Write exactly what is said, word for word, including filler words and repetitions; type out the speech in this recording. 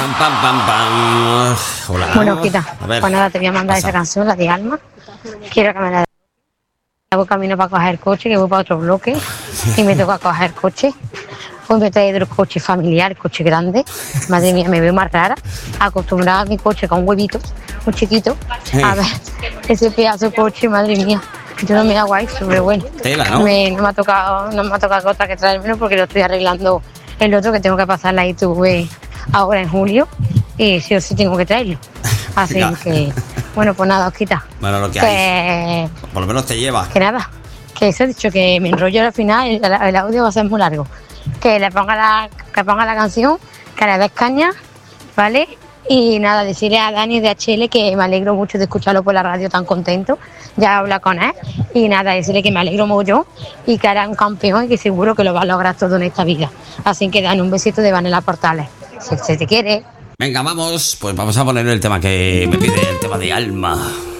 Pam, pam, pam, pam. Hola. Bueno, Quita, pues nada, te voy a mandar esa canción, la de Alma. Quiero que me la hago camino para coger el coche, que voy para otro bloque y me toca coger el coche. Hoy me he traído el coche familiar, el coche grande. Madre mía, me veo más rara. Acostumbrada a mi coche con huevitos, muy chiquito. Sí. A ver, ese pedazo de coche, madre mía. Yo no me hago ahí, pero bueno. Tela, ¿no? Me, no me ha tocado, no me ha tocado otra que traérmelo porque lo estoy arreglando el otro que tengo que pasar la I T V ahora en julio. Y sí o sí tengo que traerlo. Así Ya. que, bueno, pues nada, Osquita. Bueno, lo que que, hay. Por lo menos te lleva. que nada, que eso he dicho, que me enrollo al final, el, el audio va a ser muy largo. Que le ponga la, que ponga la canción, que le des caña, ¿vale? Y nada, decirle a Dani de H L que me alegro mucho de escucharlo por la radio tan contento. Ya habla con él. Y nada, decirle que me alegro mucho y que hará un campeón y que seguro que lo va a lograr todo en esta vida. Así que Dani, un besito de Vanela Portales. Si se te quiere. Venga, vamos. Pues vamos a poner el tema que me pide, el tema de Alma.